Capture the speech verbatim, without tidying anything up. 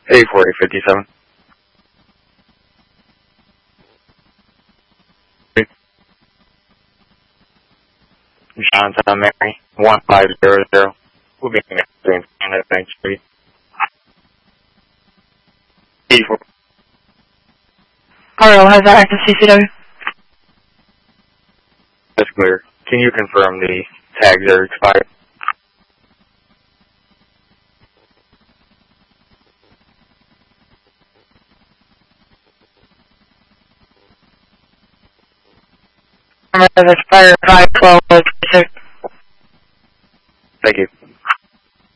eight four eight fifty-seven. Johnson Mary, one five zero zero. We'll be next in Canada, thanks, Street. eight four. Carl has that active C C W. That's clear. Can you confirm the tags are expired? Remember the expired five twelve